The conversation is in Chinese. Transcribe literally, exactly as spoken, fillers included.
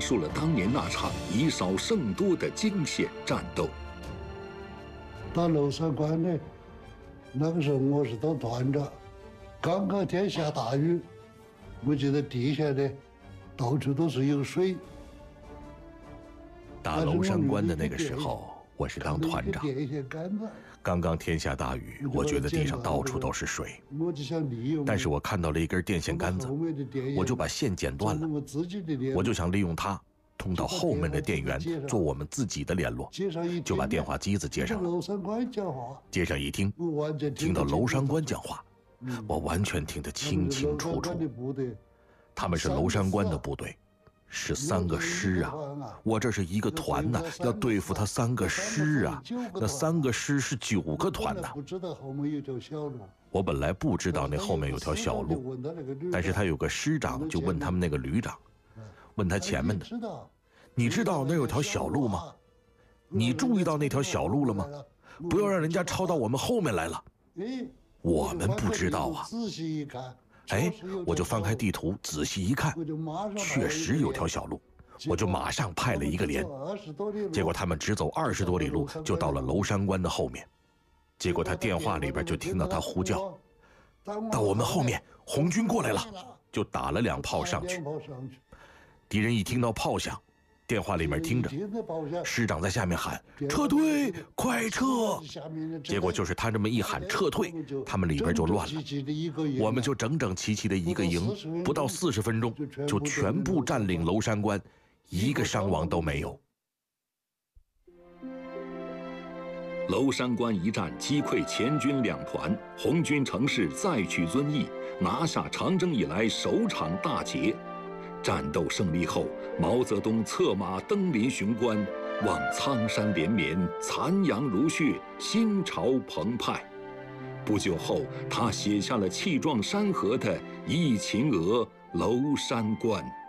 述了当年那场以少胜多的惊险战斗。 到娄山关呢，那个时候我是当团长，刚刚天下大雨，我觉得地下呢到处都是有水。 打娄山关的那个时候，我是当团长。刚刚天下大雨，我觉得地上到处都是水。但是我看到了一根电线杆子，我就把线剪断了。我就想利用它通到后面的电源，做我们自己的联络，就把电话机子接上了。接上一听，听到娄山关讲话，我完全听得清清楚楚。他们是娄山关的部队。是三个师啊！我这是一个团呐、啊，要对付他三个师啊！那三个师是九个团呐、啊。我本来不知道那后面有条小路，但是他有个师长就问他们那个旅长，问他前面的，你知道那有条小路吗？你注意到那条小路了吗？不要让人家抄到我们后面来了。我们不知道啊。哎，我就翻开地图仔细一看，确实有条小路，我就马上派了一个连。结果他们只走二十多里路就到了娄山关的后面。结果他电话里边就听到他呼叫，到我们后面，红军过来了，就打了两炮上去。敌人一听到炮响，电话里面听着师长在下面喊撤退，快撤。结果就是他这么一喊撤退，他们里边就乱了，我们就整整齐齐的一个营，不到四十分钟就全部占领娄山关，一个伤亡都没有。 娄山关一战击溃前军两团，红军乘势再取遵义，拿下长征以来首场大捷。战斗胜利后，毛泽东策马登临雄关，望苍山连绵，残阳如血，心潮澎湃。不久后，他写下了气壮山河的《忆秦娥·娄山关》。